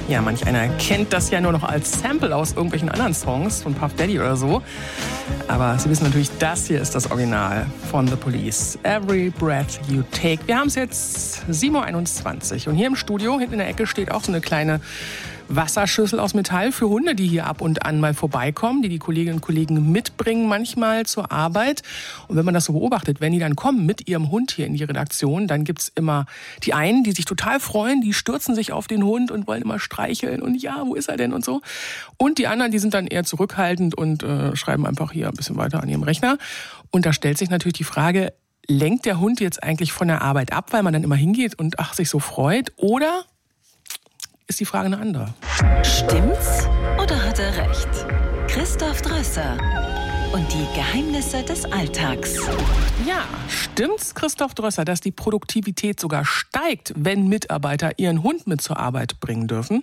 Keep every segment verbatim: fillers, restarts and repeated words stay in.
Ja, manch einer kennt das ja nur noch als Sample aus irgendwelchen anderen Songs von Puff Daddy oder so. Aber Sie wissen natürlich, das hier ist das Original von The Police. Every Breath You Take. Wir haben es jetzt sieben Uhr einundzwanzig und hier im Studio, hinten in der Ecke, steht auch so eine kleine Wasserschüssel aus Metall für Hunde, die hier ab und an mal vorbeikommen, die die Kolleginnen und Kollegen mitbringen manchmal zur Arbeit. Und wenn man das so beobachtet, wenn die dann kommen mit ihrem Hund hier in die Redaktion, dann gibt's immer die einen, die sich total freuen, die stürzen sich auf den Hund und wollen immer streicheln und ja, wo ist er denn und so. Und die anderen, die sind dann eher zurückhaltend und äh, schreiben einfach hier ein bisschen weiter an ihrem Rechner. Und da stellt sich natürlich die Frage, lenkt der Hund jetzt eigentlich von der Arbeit ab, weil man dann immer hingeht und ach, sich so freut, oder ist die Frage eine andere? Stimmt's oder hat er recht? Christoph Drösser und die Geheimnisse des Alltags. Ja, stimmt's, Christoph Drösser, dass die Produktivität sogar steigt, wenn Mitarbeiter ihren Hund mit zur Arbeit bringen dürfen?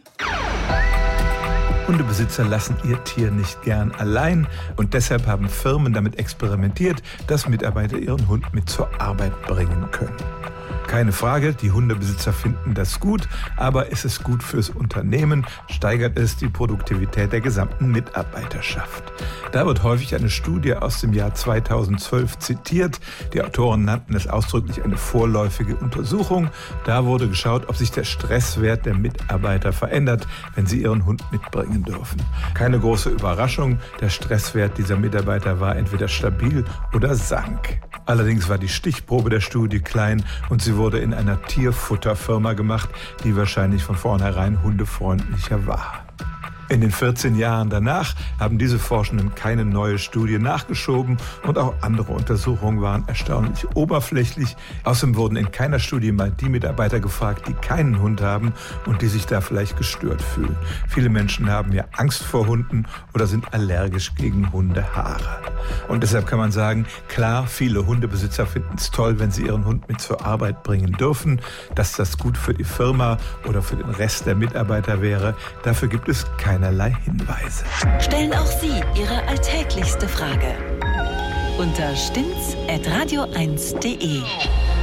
Hundebesitzer lassen ihr Tier nicht gern allein und deshalb haben Firmen damit experimentiert, dass Mitarbeiter ihren Hund mit zur Arbeit bringen können. Keine Frage, die Hundebesitzer finden das gut, aber ist es gut fürs Unternehmen, steigert es die Produktivität der gesamten Mitarbeiterschaft. Da wird häufig eine Studie aus dem Jahr zweitausendzwölf zitiert. Die Autoren nannten es ausdrücklich eine vorläufige Untersuchung. Da wurde geschaut, ob sich der Stresswert der Mitarbeiter verändert, wenn sie ihren Hund mitbringen dürfen. Keine große Überraschung, der Stresswert dieser Mitarbeiter war entweder stabil oder sank. Allerdings war die Stichprobe der Studie klein und sie wurde in einer Tierfutterfirma gemacht, die wahrscheinlich von vornherein hundefreundlicher war. In den vierzehn Jahren danach haben diese Forschenden keine neue Studie nachgeschoben und auch andere Untersuchungen waren erstaunlich oberflächlich. Außerdem wurden in keiner Studie mal die Mitarbeiter gefragt, die keinen Hund haben und die sich da vielleicht gestört fühlen. Viele Menschen haben ja Angst vor Hunden oder sind allergisch gegen Hundehaare. Und deshalb kann man sagen, klar, viele Hundebesitzer finden es toll, wenn sie ihren Hund mit zur Arbeit bringen dürfen. Dass das gut für die Firma oder für den Rest der Mitarbeiter wäre, dafür gibt es keinerlei Hinweise. Stellen auch Sie Ihre alltäglichste Frage unter stimmt's at radio eins punkt de.